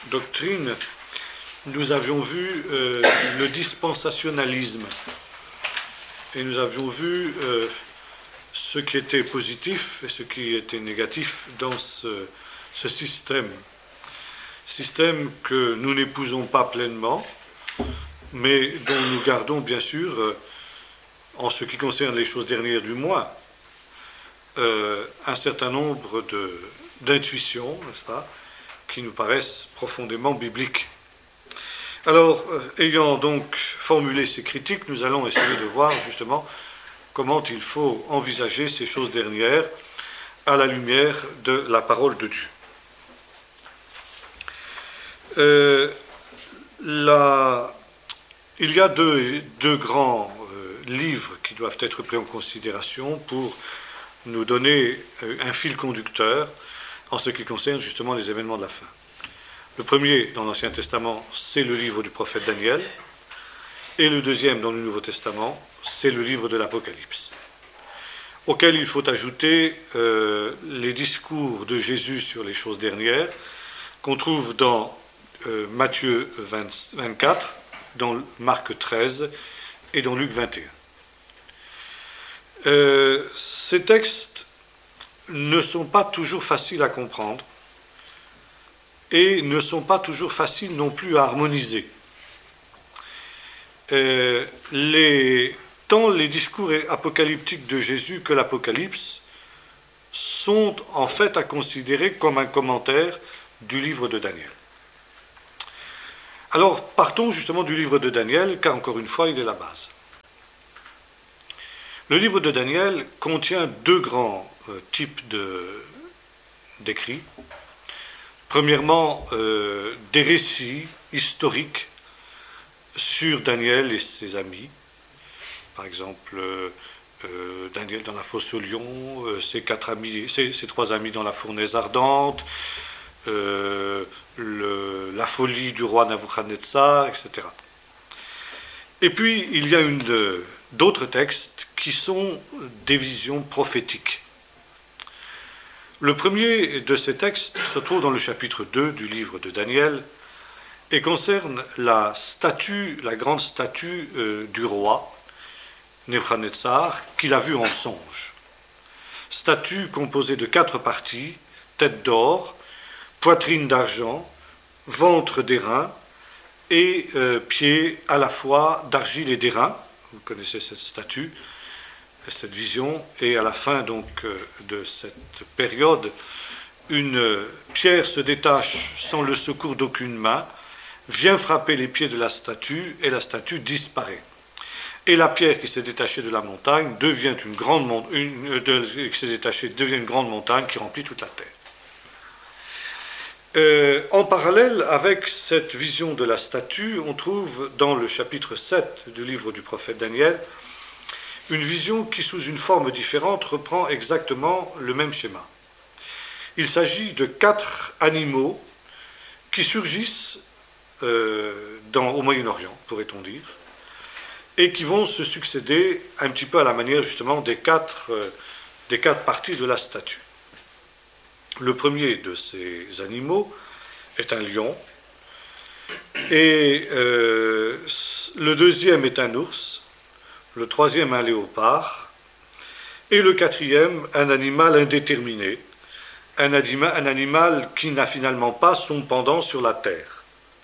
doctrine, nous avions vu le dispensationalisme. Et nous avions vu ce qui était positif et ce qui était négatif dans ce système. Système que nous n'épousons pas pleinement, mais dont nous gardons bien sûr, en ce qui concerne les choses dernières du moins, un certain nombre d'intuitions, n'est-ce pas, qui nous paraissent profondément bibliques. Alors, ayant donc formulé ces critiques, nous allons essayer de voir justement comment il faut envisager ces choses dernières à la lumière de la parole de Dieu. Il y a deux grands livres qui doivent être pris en considération pour nous donner un fil conducteur en ce qui concerne justement les événements de la fin. Le premier dans l'Ancien Testament, c'est le livre du prophète Daniel, et le deuxième dans le Nouveau Testament, c'est le livre de l'Apocalypse, auquel il faut ajouter les discours de Jésus sur les choses dernières, qu'on trouve dans Matthieu 24, dans Marc 13 et dans Luc 21. Ces textes ne sont pas toujours faciles à comprendre et ne sont pas toujours faciles non plus à harmoniser. Tant les discours apocalyptiques de Jésus que l'Apocalypse sont en fait à considérer comme un commentaire du livre de Daniel. Alors, partons justement du livre de Daniel, car encore une fois, il est la base. Le livre de Daniel contient deux grands types d'écrits. Premièrement, des récits historiques sur Daniel et ses amis. Par exemple, Daniel dans la fosse au lion, ses trois amis dans la fournaise ardente, la folie du roi Nabuchodonosor, etc. Et puis, il y a d'autres textes qui sont des visions prophétiques. Le premier de ces textes se trouve dans le chapitre 2 du livre de Daniel et concerne la grande statue du roi Nabuchodonosor qu'il a vue en songe. Statue composée de 4 parties, tête d'or, poitrine d'argent, ventre d'airain et pieds à la fois d'argile et d'airain. Vous connaissez cette statue, cette vision, et à la fin donc de cette période, une pierre se détache sans le secours d'aucune main, vient frapper les pieds de la statue et la statue disparaît. Et la pierre qui s'est détachée de la montagne devient une grande montagne qui remplit toute la terre. En parallèle avec cette vision de la statue, on trouve dans le chapitre 7 du livre du prophète Daniel une vision qui, sous une forme différente, reprend exactement le même schéma. Il s'agit de 4 animaux qui surgissent au Moyen-Orient, pourrait-on dire, et qui vont se succéder un petit peu à la manière justement des quatre parties de la statue. Le premier de ces animaux est un lion, et le deuxième est un ours, le troisième un léopard, et le quatrième un animal indéterminé, un animal qui n'a finalement pas son pendant sur la terre.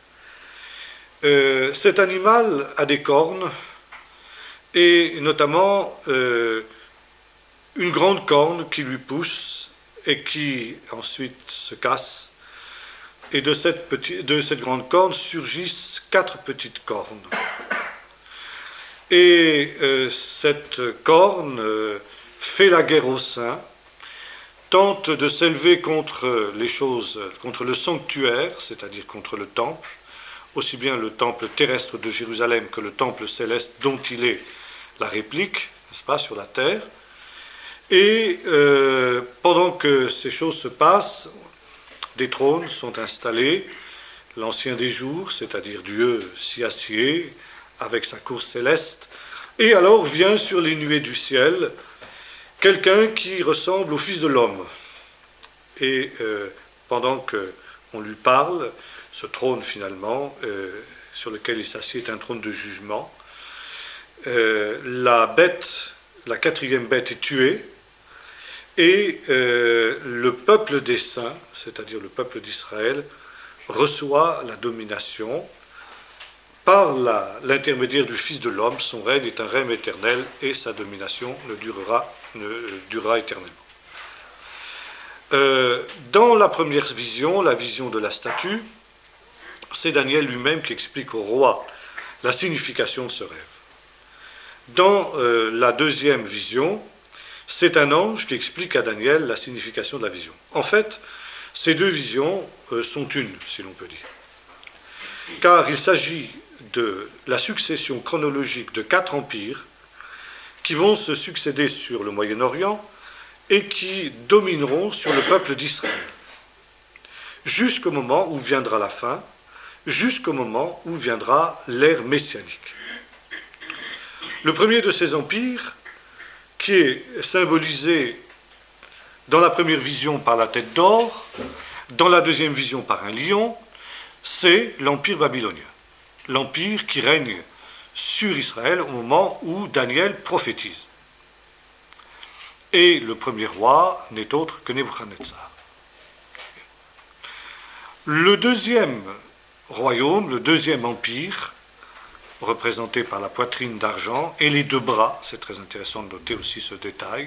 Cet animal a des cornes, et notamment une grande corne qui lui pousse et qui ensuite se casse, et de cette grande corne surgissent 4 petites cornes. Et cette corne fait la guerre aux saints, tente de s'élever contre le sanctuaire, c'est-à-dire contre le temple, aussi bien le temple terrestre de Jérusalem que le temple céleste dont il est la réplique, n'est-ce pas, sur la terre. Et pendant que ces choses se passent, des trônes sont installés, l'ancien des jours, c'est-à-dire Dieu s'y assied avec sa cour céleste, et alors vient sur les nuées du ciel quelqu'un qui ressemble au Fils de l'homme. Et pendant qu'on lui parle, Ce trône finalement, sur lequel il s'assied, est un trône de jugement. La quatrième bête est tuée, et le peuple des saints, c'est-à-dire le peuple d'Israël, reçoit la domination par l'intermédiaire du Fils de l'homme. Son règne est un règne éternel, et sa domination durera éternellement. Dans la première vision, la vision de la statue, c'est Daniel lui-même qui explique au roi la signification de ce rêve. Dans la deuxième vision, c'est un ange qui explique à Daniel la signification de la vision. En fait, ces deux visions sont une, si l'on peut dire. Car il s'agit de la succession chronologique de 4 empires qui vont se succéder sur le Moyen-Orient et qui domineront sur le peuple d'Israël, jusqu'au moment où viendra la fin, jusqu'au moment où viendra l'ère messianique. Le premier de ces empires, qui est symbolisé dans la première vision par la tête d'or, dans la deuxième vision par un lion, c'est l'empire babylonien, l'empire qui règne sur Israël au moment où Daniel prophétise. Et le premier roi n'est autre que Nebuchadnezzar. Le deuxième royaume, le deuxième empire, représenté par la poitrine d'argent et les 2 bras, c'est très intéressant de noter aussi ce détail,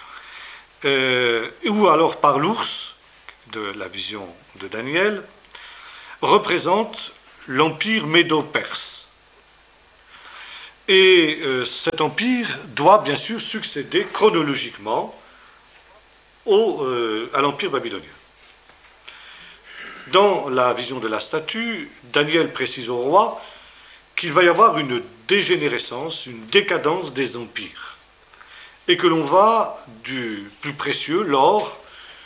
ou alors par l'ours, de la vision de Daniel, représente l'empire médo-perse. Et cet empire doit bien sûr succéder chronologiquement à l'empire babylonien. Dans la vision de la statue, Daniel précise au roi qu'il va y avoir une dégénérescence, une décadence des empires, et que l'on va du plus précieux, l'or,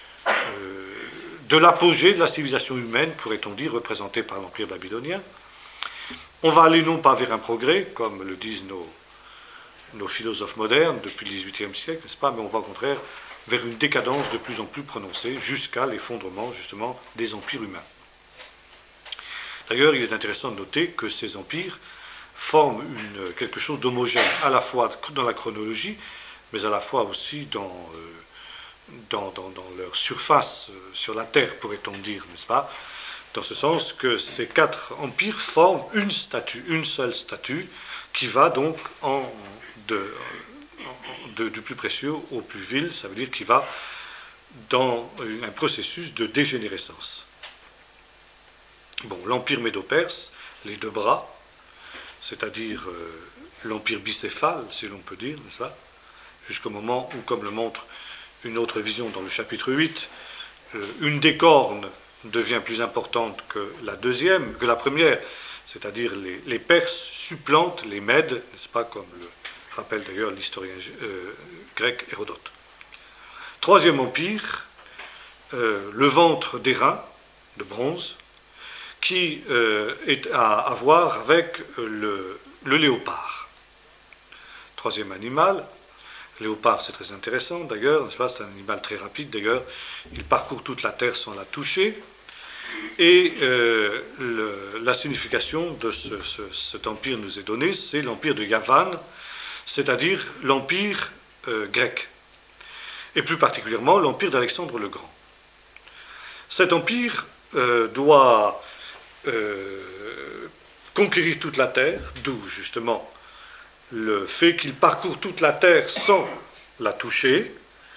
de l'apogée de la civilisation humaine, pourrait-on dire, représentée par l'empire babylonien. On va aller non pas vers un progrès, comme le disent nos philosophes modernes depuis le XVIIIe siècle, n'est-ce pas, mais on va au contraire vers une décadence de plus en plus prononcée, jusqu'à l'effondrement justement des empires humains. D'ailleurs, il est intéressant de noter que ces empires forment quelque chose d'homogène, à la fois dans la chronologie, mais à la fois aussi dans leur surface sur la Terre, pourrait-on dire, n'est-ce pas? Dans ce sens que ces 4 empires forment une seule statue, qui va donc du plus précieux au plus vil, ça veut dire qu'il va dans un processus de dégénérescence. Bon, l'empire médo-perse, les 2 bras, c'est-à-dire l'empire bicéphale, si l'on peut dire, n'est-ce pas, jusqu'au moment où, comme le montre une autre vision dans le chapitre 8, une des cornes devient plus importante que la première, c'est-à-dire les Perses supplantent les Mèdes, n'est-ce pas, comme le rappelle d'ailleurs l'historien grec Hérodote. Troisième empire, le ventre d'airain, de bronze, qui est à voir avec le léopard. Troisième animal, léopard, c'est très intéressant d'ailleurs, n'est-ce pas, c'est un animal très rapide d'ailleurs, il parcourt toute la terre sans la toucher, et la signification de cet empire nous est donnée, c'est l'empire de Yavan, c'est-à-dire l'empire grec, et plus particulièrement l'empire d'Alexandre le Grand. Cet empire doit conquérir toute la terre, d'où justement le fait qu'il parcourt toute la terre sans la toucher.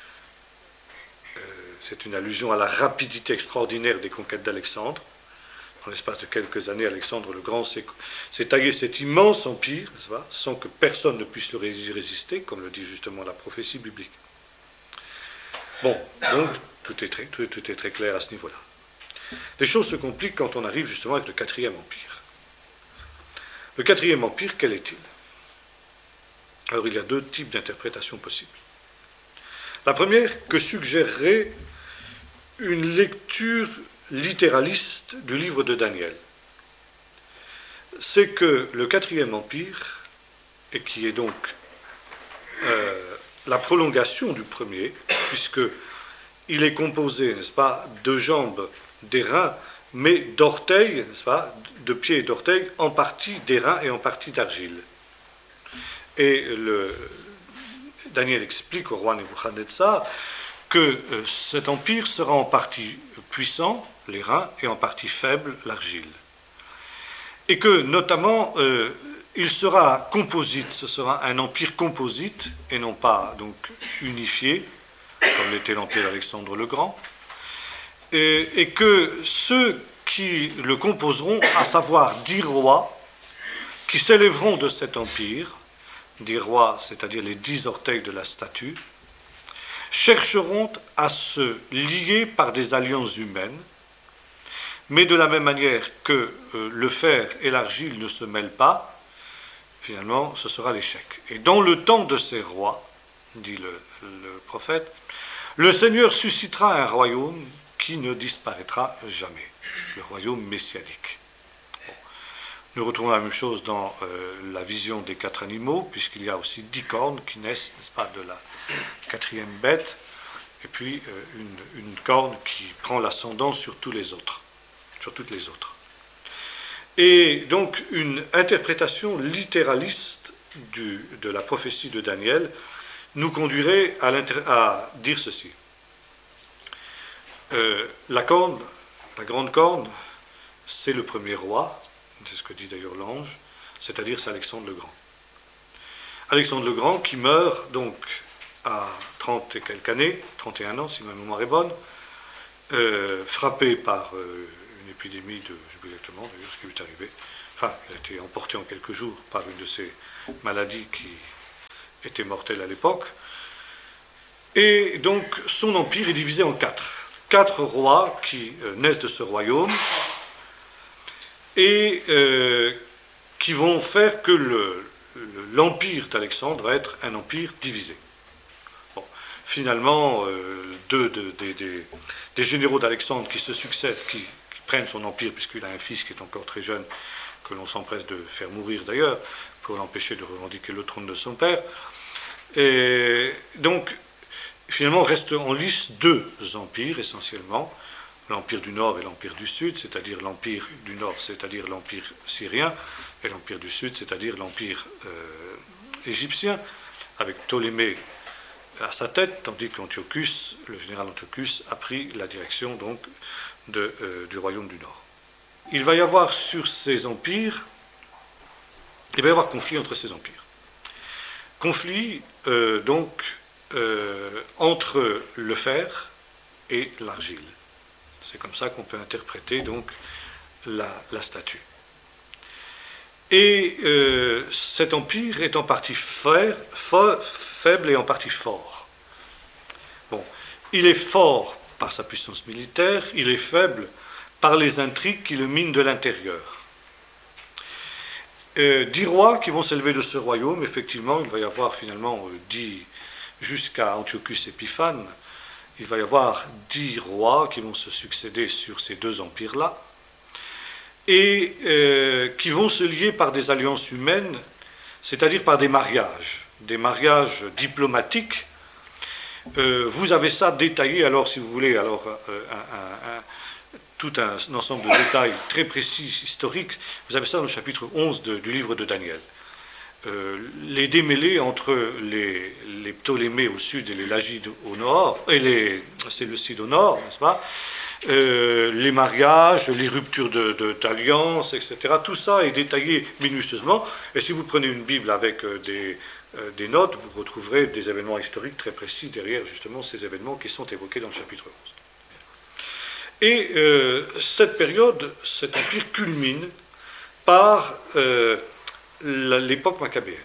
C'est une allusion à la rapidité extraordinaire des conquêtes d'Alexandre. En l'espace de quelques années, Alexandre le Grand s'est taillé cet immense empire, sans que personne ne puisse le résister, comme le dit justement la prophétie biblique. Bon, donc tout est très clair à ce niveau-là. Les choses se compliquent quand on arrive justement avec le 4e empire. Le 4e empire, quel est-il? Alors il y a 2 types d'interprétations possibles. La première, que suggérerait une lecture littéraliste du livre de Daniel, c'est que le 4e empire, et qui est donc la prolongation du premier, puisque il est composé, n'est-ce pas, de jambes, d'airain, mais d'orteils, n'est-ce pas, de pieds et d'orteils, en partie d'airain et en partie d'argile. Et Daniel explique au roi Nebuchadnezzar que cet empire sera en partie puissant, l'airain, et en partie faible, l'argile. Et que, notamment, il sera composite, ce sera un empire composite, et non pas donc unifié, comme l'était l'empire d'Alexandre le Grand, et que ceux qui le composeront, à savoir 10 rois, qui s'élèveront de cet empire, 10 rois, c'est-à-dire les 10 orteils de la statue, chercheront à se lier par des alliances humaines, mais de la même manière que le fer et l'argile ne se mêlent pas, finalement, ce sera l'échec. Et dans le temps de ces rois, dit le prophète, le Seigneur suscitera un royaume qui ne disparaîtra jamais, le royaume messianique. Bon. Nous retrouvons la même chose dans la vision des 4 animaux, puisqu'il y a aussi 10 cornes qui naissent, n'est-ce pas, de la 4e bête, et puis une corne qui prend l'ascendant sur tous les autres, sur toutes les autres. Et donc une interprétation littéraliste de la prophétie de Daniel nous conduirait à dire ceci. La grande corne, c'est le premier roi, c'est ce que dit d'ailleurs l'ange, c'est-à-dire c'est Alexandre le Grand. Alexandre le Grand qui meurt donc à 30 et quelques années, 31 ans si ma mémoire est bonne, frappé par une épidémie de, je ne sais plus exactement d'ailleurs ce qui lui est arrivé, enfin il a été emporté en quelques jours par une de ces maladies qui était mortelle à l'époque, et donc son empire est divisé en 4. 4 rois qui naissent de ce royaume et qui vont faire que l'empire d'Alexandre va être un empire divisé. Bon. Finalement, des généraux d'Alexandre qui se succèdent, qui prennent son empire, puisqu'il a un fils qui est encore très jeune, que l'on s'empresse de faire mourir d'ailleurs, pour l'empêcher de revendiquer le trône de son père. Et donc, finalement, restent en lice 2 empires, essentiellement, l'empire du Nord et l'empire du Sud, c'est-à-dire l'empire du Nord, c'est-à-dire l'empire syrien, et l'empire du Sud, c'est-à-dire l'empire égyptien, avec Ptolémée à sa tête, tandis qu'Antiochus, le général Antiochus, a pris la direction donc du royaume du Nord. Il va y avoir sur ces empires, il va y avoir conflit entre ces empires. Conflit, entre le fer et l'argile. C'est comme ça qu'on peut interpréter donc la statue. Et cet empire est en partie faible et en partie fort. Bon, il est fort par sa puissance militaire, il est faible par les intrigues qui le minent de l'intérieur. 10 rois qui vont s'élever de ce royaume, effectivement, il va y avoir finalement 10 jusqu'à Antiochus Épiphane, il va y avoir 10 rois qui vont se succéder sur ces 2 empires-là, et qui vont se lier par des alliances humaines, c'est-à-dire par des mariages diplomatiques. Vous avez ça détaillé, alors si vous voulez, tout un ensemble de détails très précis, historiques, vous avez ça dans le chapitre 11 du livre de Daniel. Les démêlés entre les Ptolémées au sud et les Lagides au nord, et les Séleucides au nord, n'est-ce pas, les mariages, les ruptures d'alliances, etc. Tout ça est détaillé minutieusement, et si vous prenez une Bible avec des notes, vous retrouverez des événements historiques très précis derrière justement ces événements qui sont évoqués dans le chapitre 11. Et cette période, cet empire culmine par l'époque maccabéenne.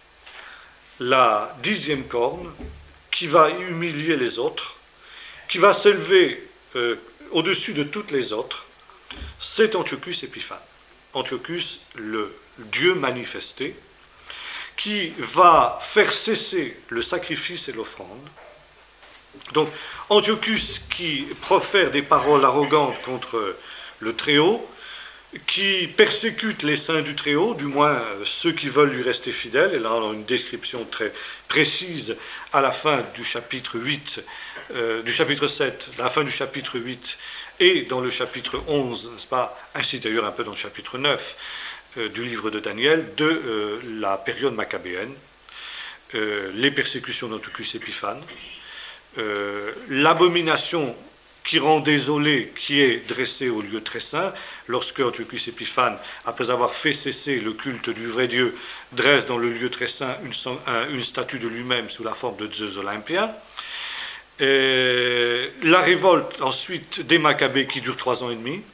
La 10e corne qui va humilier les autres, qui va s'élever au-dessus de toutes les autres, c'est Antiochus Épiphane. Antiochus, le Dieu manifesté, qui va faire cesser le sacrifice et l'offrande. Donc, Antiochus qui profère des paroles arrogantes contre le Très-Haut, qui persécute les saints du Très-Haut, du moins ceux qui veulent lui rester fidèles, et là on a une description très précise à la fin du chapitre 8, du chapitre 7, à la fin du chapitre 8, Et dans le chapitre 11, n'est-ce pas, ainsi d'ailleurs un peu dans le chapitre 9 du livre de Daniel, de la période maccabéenne, les persécutions d'Antiochus Épiphane, l'abomination qui rend désolé, qui est dressée au lieu très saint, lorsque Antiochus Épiphane, après avoir fait cesser le culte du vrai Dieu, dresse dans le lieu très saint une statue de lui-même sous la forme de Zeus Olympien. La révolte ensuite des Maccabées qui dure 3 ans et demi,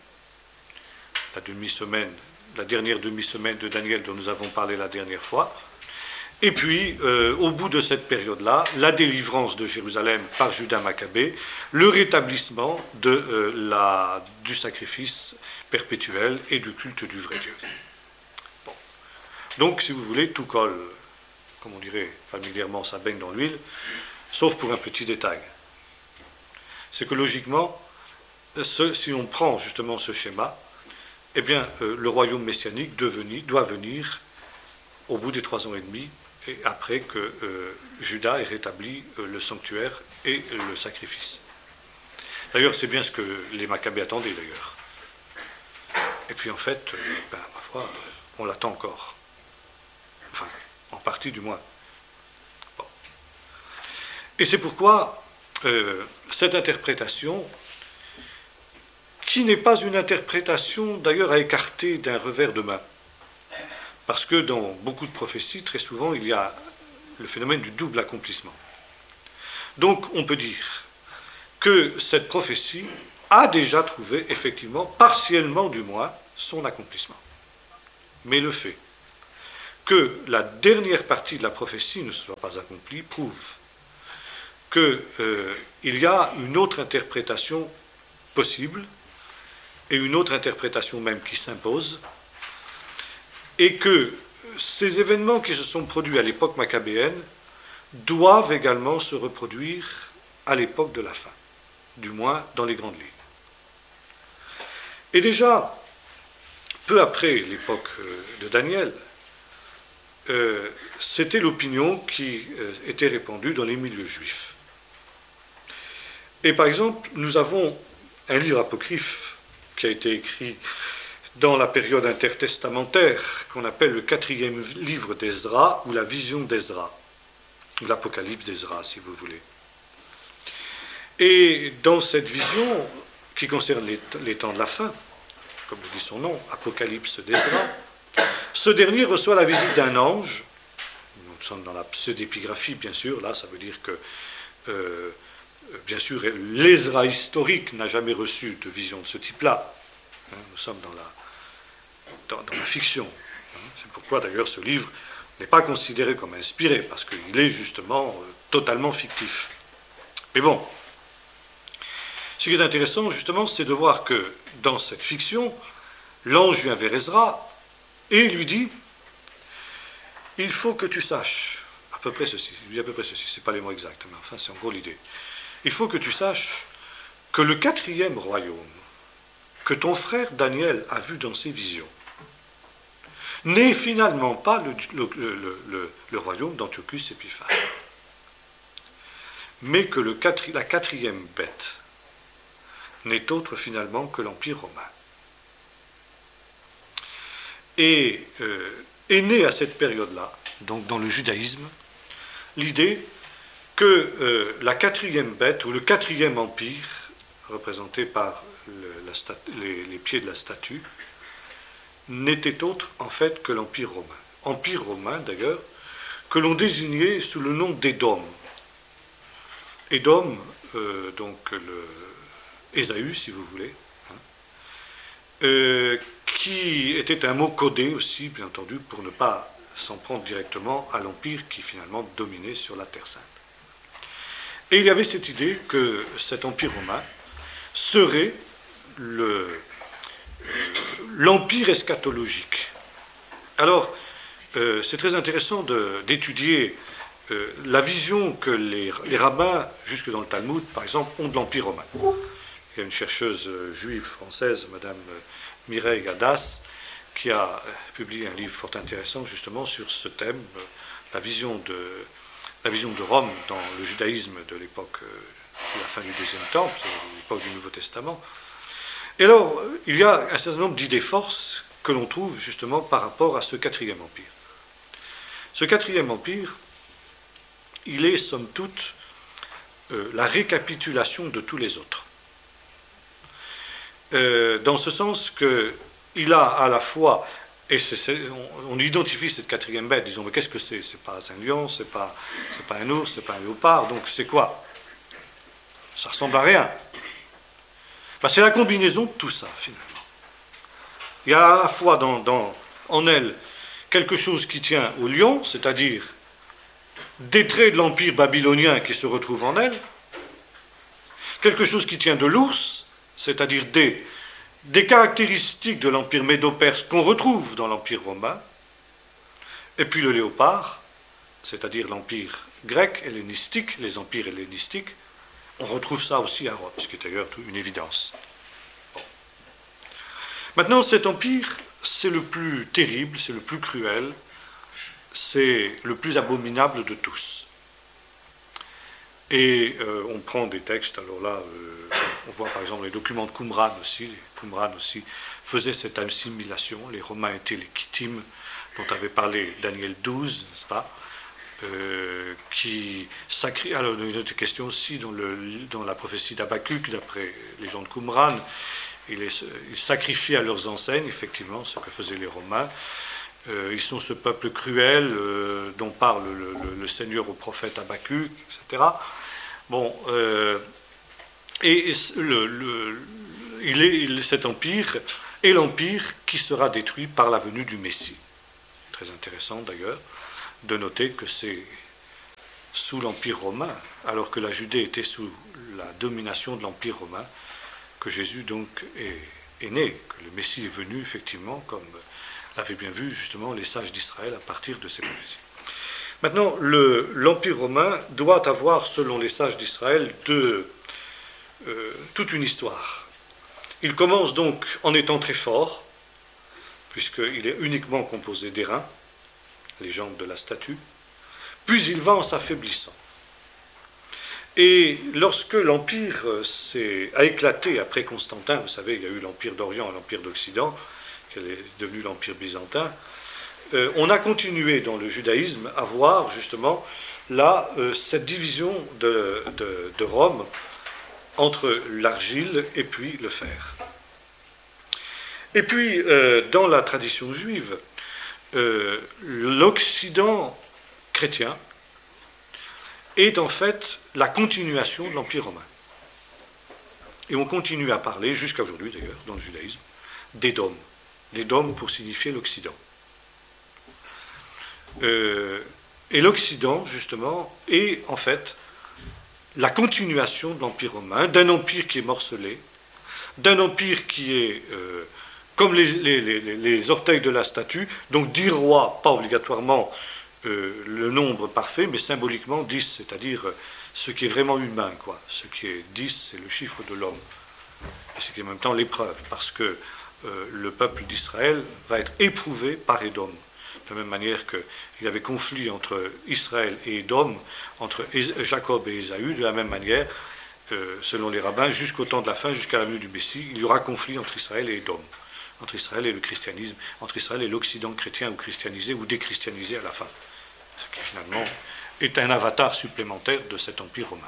la dernière demi-semaine de Daniel dont nous avons parlé la dernière fois. Et puis, au bout de cette période-là, la délivrance de Jérusalem par Judas Maccabée, le rétablissement du sacrifice perpétuel et du culte du vrai Dieu. Bon. Donc, si vous voulez, tout colle, comme on dirait familièrement, ça baigne dans l'huile, sauf pour un petit détail. C'est que logiquement, si on prend justement ce schéma, eh bien, le royaume messianique doit venir au bout des 3 ans et demi, et après que Judas ait rétabli le sanctuaire et le sacrifice. D'ailleurs, c'est bien ce que les Maccabées attendaient, d'ailleurs. Et puis, en fait, ma foi, on l'attend encore. Enfin, en partie du moins. Bon. Et c'est pourquoi cette interprétation, qui n'est pas une interprétation, d'ailleurs, à écarter d'un revers de main, parce que dans beaucoup de prophéties, très souvent, il y a le phénomène du double accomplissement. Donc, on peut dire que cette prophétie a déjà trouvé, effectivement, partiellement du moins, son accomplissement. Mais le fait que la dernière partie de la prophétie ne soit pas accomplie prouve qu'il y a une autre interprétation possible, et une autre interprétation même qui s'impose, et que ces événements qui se sont produits à l'époque maccabéenne doivent également se reproduire à l'époque de la fin, du moins dans les grandes lignes. Et déjà, peu après l'époque de Daniel, c'était l'opinion qui était répandue dans les milieux juifs. Et par exemple, nous avons un livre apocryphe qui a été écrit dans la période intertestamentaire, qu'on appelle le 4e livre d'Ezra, ou la vision d'Ezra, ou l'Apocalypse d'Ezra, si vous voulez. Et dans cette vision, qui concerne les temps de la fin, comme le dit son nom, Apocalypse d'Ezra, ce dernier reçoit la visite d'un ange. Nous sommes dans la pseudépigraphie, bien sûr, là ça veut dire que, bien sûr, l'Ezra historique n'a jamais reçu de vision de ce type-là. Nous sommes dans la fiction. C'est pourquoi d'ailleurs ce livre n'est pas considéré comme inspiré, parce qu'il est justement totalement fictif. Mais bon, ce qui est intéressant justement, c'est de voir que dans cette fiction, l'ange vient vers Ezra et lui dit « Il faut que tu saches à peu près ceci », il dit à peu près ceci, c'est pas les mots exacts, mais enfin c'est en gros l'idée. « Il faut que tu saches que le 4e royaume que ton frère Daniel a vu dans ses visions n'est finalement pas le royaume d'Antiochus Épiphane, mais que la 4e bête n'est autre finalement que l'Empire romain. Et est née à cette période-là, donc dans le judaïsme, l'idée que la 4e bête, ou le 4e empire, représenté par les pieds de la statue, n'était autre en fait que l'Empire romain. Empire romain d'ailleurs, que l'on désignait sous le nom d'Édom. Édom, donc Ésaü si vous voulez, qui était un mot codé aussi, bien entendu, pour ne pas s'en prendre directement à l'Empire qui finalement dominait sur la Terre Sainte. Et il y avait cette idée que cet Empire romain serait l'empire eschatologique. Alors, c'est très intéressant d'étudier la vision que les rabbins, jusque dans le Talmud, par exemple, ont de l'Empire romain. Il y a une chercheuse juive française, Madame Mireille Gadas, qui a publié un livre fort intéressant justement sur ce thème, la vision de Rome dans le judaïsme de l'époque de la fin du deuxième temple, l'époque du Nouveau Testament. Et alors, il y a un certain nombre d'idées forces que l'on trouve justement par rapport à ce quatrième empire. Ce quatrième empire, il est somme toute la récapitulation de tous les autres. Dans ce sens qu'il a à la fois, et on identifie cette quatrième bête, disons, mais qu'est-ce que c'est? C'est pas un lion, c'est pas un ours, c'est pas un léopard, donc c'est quoi? Ça ressemble à rien. Ben, c'est la combinaison de tout ça, finalement. Il y a à la fois en elle quelque chose qui tient au lion, c'est-à-dire des traits de l'empire babylonien qui se retrouvent en elle, quelque chose qui tient de l'ours, c'est-à-dire des caractéristiques de l'empire médo-perse qu'on retrouve dans l'empire romain, et puis le léopard, c'est-à-dire l'empire grec, hellénistique, les empires hellénistiques, on retrouve ça aussi à Rome, ce qui est d'ailleurs une évidence. Bon. Maintenant, cet empire, c'est le plus terrible, c'est le plus cruel, c'est le plus abominable de tous. Et on prend des textes, alors là, on voit par exemple les documents de Qumran aussi. Les Qumran aussi faisaient cette assimilation. Les Romains étaient les Kittim, dont avait parlé Daniel 12, n'est-ce pas, qui sacrifient. Alors, il y a une autre question aussi dans la prophétie d'Habakkuk, d'après les gens de Qumran. Ils sacrifient à leurs enseignes, effectivement, ce que faisaient les Romains. Ils sont ce peuple cruel dont parle le Seigneur au prophète Habakkuk, etc. Bon, et cet empire est l'empire qui sera détruit par la venue du Messie. Très intéressant d'ailleurs de noter que c'est sous l'empire romain, alors que la Judée était sous la domination de l'empire romain, que Jésus donc est né, que le Messie est venu effectivement, comme l'avaient bien vu justement les sages d'Israël à partir de ces prophéties. Maintenant, l'empire romain doit avoir, selon les sages d'Israël, toute une histoire. Il commence donc en étant très fort, puisqu'il est uniquement composé d'airain, les jambes de la statue, puis il va en s'affaiblissant. Et lorsque l'empire a éclaté après Constantin, vous savez, il y a eu l'empire d'Orient et l'empire d'Occident, qui est devenu l'empire byzantin, on a continué dans le judaïsme à voir justement là cette division de Rome entre l'argile et puis le fer. Et puis dans la tradition juive, l'Occident chrétien est en fait la continuation de l'Empire romain. Et on continue à parler, jusqu'à aujourd'hui d'ailleurs, dans le judaïsme, d'Édom. L'Édom pour signifier l'Occident. Et l'Occident, justement, est en fait la continuation de l'Empire romain, d'un empire qui est morcelé, d'un empire qui est comme les orteils de la statue, donc 10 rois, pas obligatoirement le nombre parfait, mais symboliquement 10, c'est-à-dire ce qui est vraiment humain, quoi. Ce qui est 10, c'est le chiffre de l'homme. Et ce qui est en même temps l'épreuve, parce que le peuple d'Israël va être éprouvé par Édom. De la même manière qu'il y avait conflit entre Israël et Édom, entre Jacob et Ésaü, de la même manière, selon les rabbins, jusqu'au temps de la fin, jusqu'à la venue du Messie, il y aura conflit entre Israël et Édom, entre Israël et le christianisme, entre Israël et l'Occident chrétien ou christianisé ou déchristianisé à la fin. Ce qui finalement est un avatar supplémentaire de cet empire romain.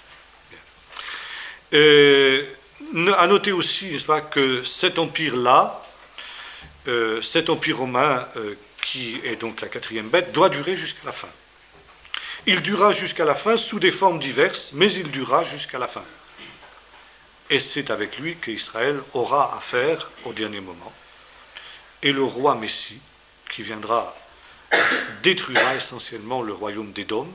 À noter aussi, n'est-ce pas, que cet empire-là, cet empire romain qui est donc la quatrième bête, doit durer jusqu'à la fin. Il durera jusqu'à la fin sous des formes diverses, mais il durera jusqu'à la fin. Et c'est avec lui qu'Israël aura affaire au dernier moment. Et le roi Messie, qui viendra, détruira essentiellement le royaume d'Édom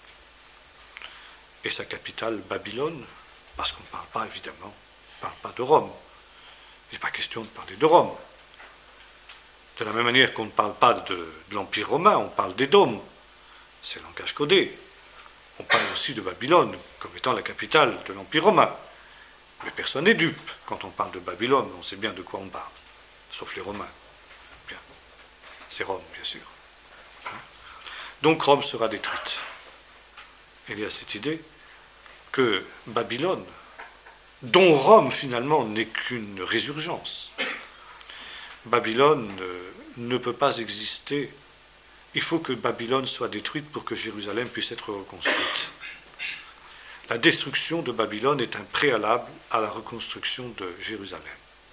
et sa capitale Babylone, parce qu'on ne parle pas, évidemment, on ne parle pas de Rome. Il n'est pas question de parler de Rome. De la même manière qu'on ne parle pas de l'Empire romain, on parle d'Édom. C'est le langage codé. On parle aussi de Babylone, comme étant la capitale de l'Empire romain. Mais personne n'est dupe. Quand on parle de Babylone, on sait bien de quoi on parle. Sauf les Romains. Bien. C'est Rome, bien sûr. Donc Rome sera détruite. Il y a cette idée que Babylone dont Rome finalement n'est qu'une résurgence. Babylone ne peut pas exister. Il faut que Babylone soit détruite pour que Jérusalem puisse être reconstruite. La destruction de Babylone est un préalable à la reconstruction de Jérusalem.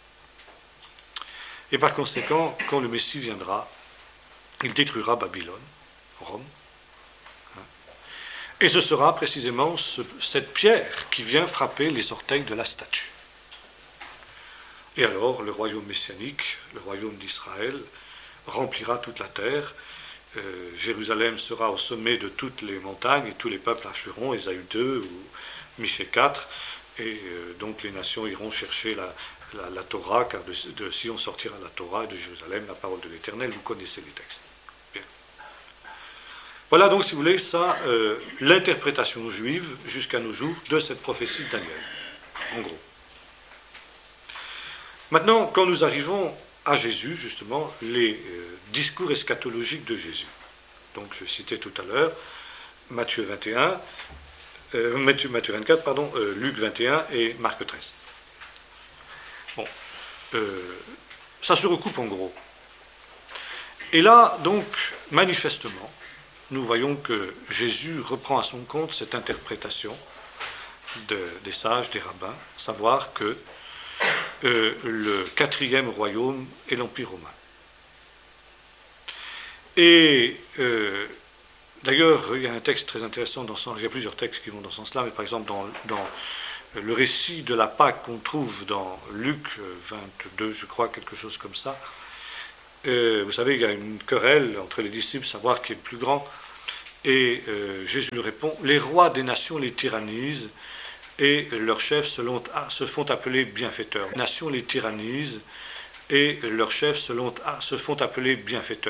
Et par conséquent, quand le Messie viendra, il détruira Babylone, Rome. Et ce sera précisément cette pierre qui vient frapper les orteils de la statue. Et alors, le royaume messianique, le royaume d'Israël, remplira toute la terre. Jérusalem sera au sommet de toutes les montagnes et tous les peuples afflueront, Ésaïe 2 ou Michée 4, et donc les nations iront chercher la Torah, car de Sion sortira la Torah et de Jérusalem la parole de l'Éternel. Vous connaissez les textes. Bien. Voilà donc, si vous voulez, ça, l'interprétation juive jusqu'à nos jours de cette prophétie de Daniel, en gros. Maintenant, quand nous arrivons à Jésus, justement, les discours eschatologiques de Jésus. Donc, je citais tout à l'heure Matthieu 24, Luc 21 et Marc 13. Bon, ça se recoupe en gros. Et là, donc, manifestement, nous voyons que Jésus reprend à son compte cette interprétation des sages, des rabbins, savoir que le 4e royaume est l'Empire romain. Et d'ailleurs, il y a un texte très intéressant dans ce sens, il y a plusieurs textes qui vont dans ce sens-là, mais par exemple dans le récit de la Pâque qu'on trouve dans Luc 22, je crois, quelque chose comme ça, vous savez, il y a une querelle entre les disciples, savoir qui est le plus grand, et Jésus lui répond, les rois des nations les tyrannisent, et leurs chefs se font appeler bienfaiteurs. Les nations les tyrannisent, et leurs chefs se font appeler bienfaiteurs.